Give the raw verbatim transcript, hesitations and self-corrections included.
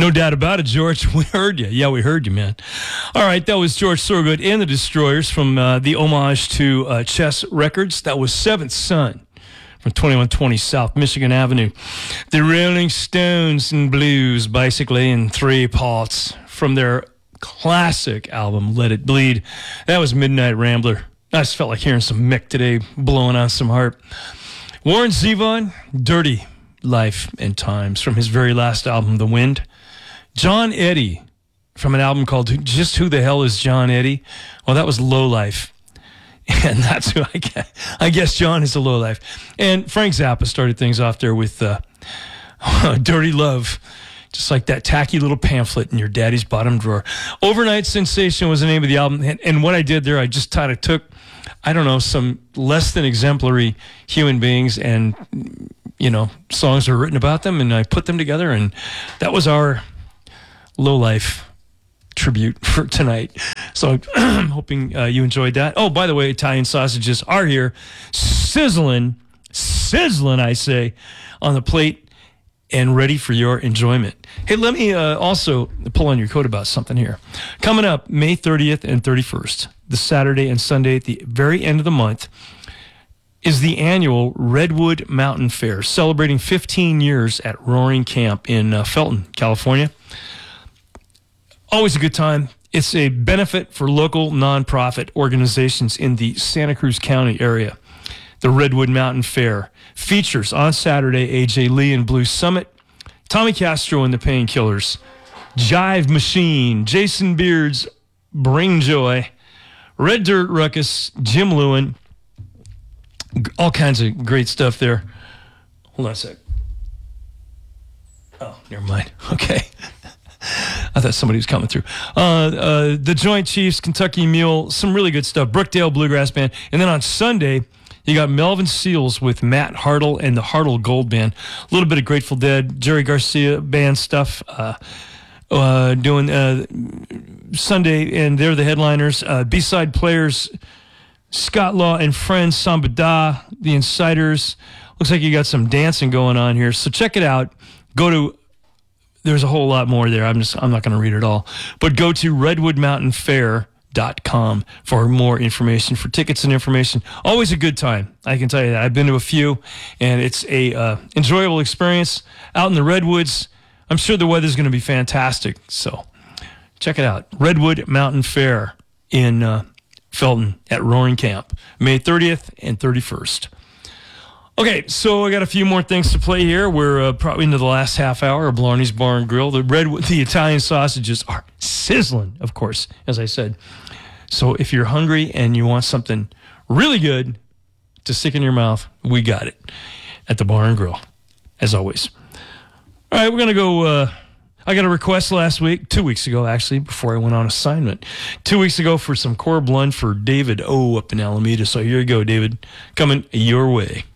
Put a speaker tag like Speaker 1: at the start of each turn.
Speaker 1: No doubt about it, George. We heard you. Yeah, we heard you, man. All right, that was George Thorogood and the Destroyers from uh, the homage to uh, Chess Records. That was Seventh Son from twenty-one twenty South Michigan Avenue. The Rolling Stones and Blues, basically, in three parts from their classic album, Let It Bleed. That was Midnight Rambler. I just felt like hearing some Mick today, blowing on some heart. Warren Zevon, Dirty Life and Times from his very last album, The Wind. John Eddy from an album called Just Who the Hell is John Eddy? Well, that was Low Life. And that's who I guess, I guess John is a low life. And Frank Zappa started things off there with uh, Dirty Love, just like that tacky little pamphlet in your daddy's bottom drawer. Overnight Sensation was the name of the album. And, and what I did there, I just kind of took, I don't know, some less than exemplary human beings and, you know, songs that were written about them, and I put them together, and that was our low life tribute for tonight. So I'm hoping uh, you enjoyed that. Oh, by the way, Italian sausages are here, sizzling, sizzling, I say, on the plate and ready for your enjoyment. Hey, let me uh, also pull on your coat about something here. Coming up May thirtieth and thirty-first, the Saturday and Sunday at the very end of the month, is the annual Redwood Mountain Fair, celebrating fifteen years at Roaring Camp in uh, Felton, California. Always a good time. It's a benefit for local nonprofit organizations in the Santa Cruz County area. The Redwood Mountain Fair features on Saturday A J Lee and Blue Summit, Tommy Castro and the Painkillers, Jive Machine, Jason Beard's Bring Joy, Red Dirt Ruckus, Jim Lewin, all kinds of great stuff there. Hold on a sec. Oh, never mind. Okay. I thought somebody was coming through. Uh, uh, the Joint Chiefs, Kentucky Mule, some really good stuff. Brookdale Bluegrass Band. And then on Sunday, you got Melvin Seals with Matt Hartle and the Hartle Gold Band. A little bit of Grateful Dead, Jerry Garcia Band stuff. Uh, uh, doing uh, Sunday, and they're the headliners. Uh, B-side players, Scott Law and Friends, Samba Da, The Insiders. Looks like you got some dancing going on here. So check it out. Go to... There's a whole lot more there. I'm just I'm not going to read it all. But go to redwood mountain fair dot com for more information, for tickets and information. Always a good time. I can tell you that. I've been to a few, and it's a uh, enjoyable experience out in the Redwoods. I'm sure the weather's going to be fantastic. So check it out. Redwood Mountain Fair in uh, Felton at Roaring Camp, May thirtieth and thirty-first. Okay, so I got a few more things to play here. We're uh, probably into the last half hour of Blarney's Bar and Grill. The red, the Italian sausages are sizzling, of course, as I said. So if you're hungry and you want something really good to stick in your mouth, we got it at the Bar and Grill, as always. All right, we're going to go... Uh, I got a request last week, two weeks ago, actually, before I went on assignment. Two weeks ago for some Core Blund for David O up in Alameda. So here you go, David, coming your way.